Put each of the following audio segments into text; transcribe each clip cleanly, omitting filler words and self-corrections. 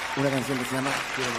una canción que se llama Quiero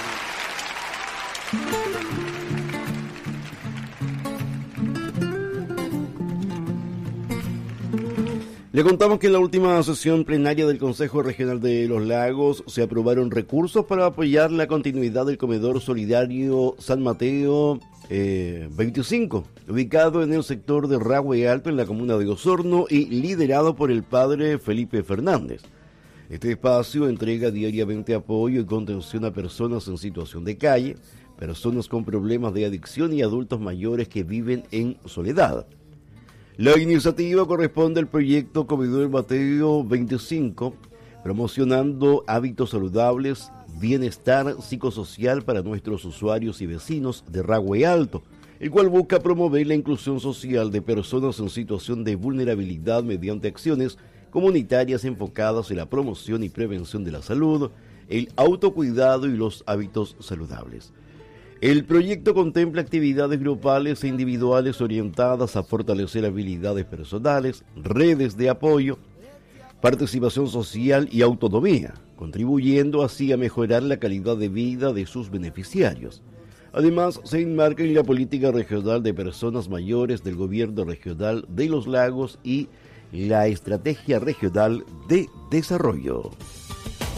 Vivir. Le contamos que en la última sesión plenaria del Consejo Regional de Los Lagos se aprobaron recursos para apoyar la continuidad del comedor solidario San Mateo 25, ubicado en el sector de Rahue Alto en la comuna de Osorno y liderado por el padre Felipe Fernández. Este espacio entrega diariamente apoyo y contención a personas en situación de calle, personas con problemas de adicción y adultos mayores que viven en soledad. La iniciativa corresponde al proyecto Comedor Mateo 25, promocionando hábitos saludables, bienestar psicosocial para nuestros usuarios y vecinos de Rahue Alto, el cual busca promover la inclusión social de personas en situación de vulnerabilidad mediante acciones comunitarias enfocadas en la promoción y prevención de la salud, el autocuidado y los hábitos saludables. El proyecto contempla actividades grupales e individuales orientadas a fortalecer habilidades personales, redes de apoyo, participación social y autonomía, contribuyendo así a mejorar la calidad de vida de sus beneficiarios. Además, se enmarca en la política regional de personas mayores del Gobierno Regional de Los Lagos y la Estrategia Regional de Desarrollo.